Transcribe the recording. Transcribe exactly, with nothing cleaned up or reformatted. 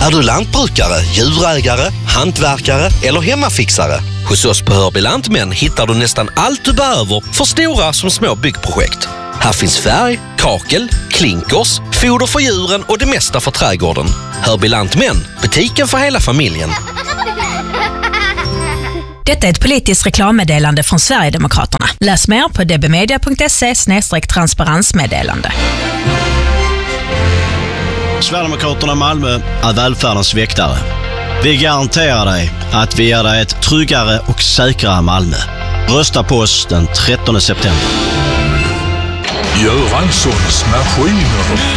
Är du lantbrukare, djurägare, hantverkare eller hemmafixare? Hos oss på Hörby Lantmän hittar du nästan allt du behöver för stora som små byggprojekt. Här finns färg, kakel, klinkers, foder för djuren och det mesta för trädgården. Hörby Lantmän, butiken för hela familjen. Detta är ett politiskt reklammeddelande från Sverigedemokraterna. Läs mer på dbmedia punkt se slash transparensmeddelande. Sverigedemokraterna Malmö är välfärdens väktare. Vi garanterar dig att vi ger dig ett tryggare och säkrare Malmö. Rösta på oss den trettonde september. Göranssons maskiner.